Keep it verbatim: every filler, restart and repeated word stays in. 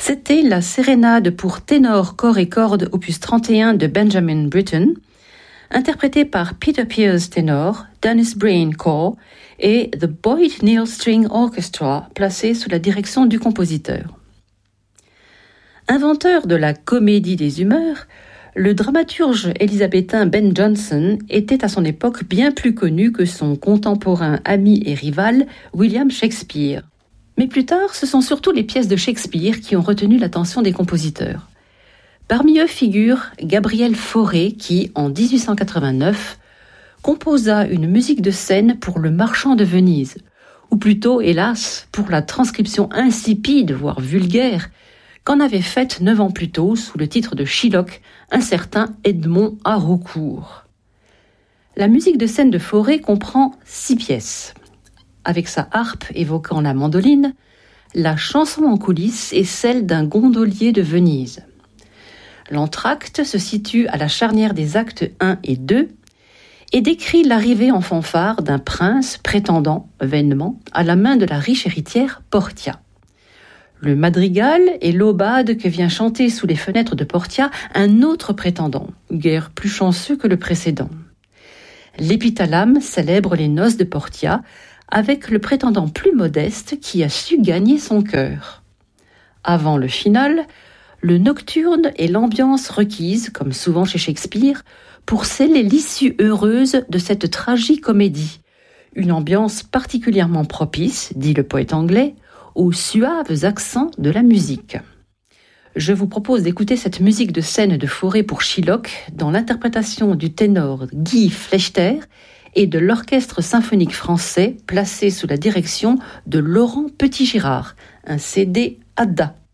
C'était la sérénade pour ténor, corps et cordes opus trente et un de Benjamin Britten, interprétée par Peter Pears ténor, Dennis Brain corps et The Boyd Neal String Orchestra, placé sous la direction du compositeur. Inventeur de la comédie des humeurs, le dramaturge élisabétain Ben Jonson était à son époque bien plus connu que son contemporain, ami et rival, William Shakespeare. Mais plus tard, ce sont surtout les pièces de Shakespeare qui ont retenu l'attention des compositeurs. Parmi eux figure Gabriel Fauré qui, en dix-huit cent quatre-vingt-neuf, composa une musique de scène pour Le Marchand de Venise, ou plutôt, hélas, pour la transcription insipide, voire vulgaire, qu'en avait faite neuf ans plus tôt, sous le titre de Shylock, un certain Edmond Haraucourt. La musique de scène de Fauré comprend six pièces. Avec sa harpe évoquant la mandoline, la chanson en coulisses est celle d'un gondolier de Venise. L'entracte se situe à la charnière des actes un et deux et décrit l'arrivée en fanfare d'un prince prétendant, vainement, à la main de la riche héritière Portia. Le madrigal est l'aubade que vient chanter sous les fenêtres de Portia un autre prétendant, guère plus chanceux que le précédent. L'épithalame célèbre les noces de Portia, avec le prétendant plus modeste qui a su gagner son cœur. Avant le final, le nocturne est l'ambiance requise, comme souvent chez Shakespeare, pour sceller l'issue heureuse de cette tragicomédie. Une ambiance particulièrement propice, dit le poète anglais, aux suaves accents de la musique. Je vous propose d'écouter cette musique de scène de Fauré pour Shylock dans l'interprétation du ténor Guy Flechter et de l'Orchestre symphonique français placé sous la direction de Laurent Petit-Girard, un C D A D A.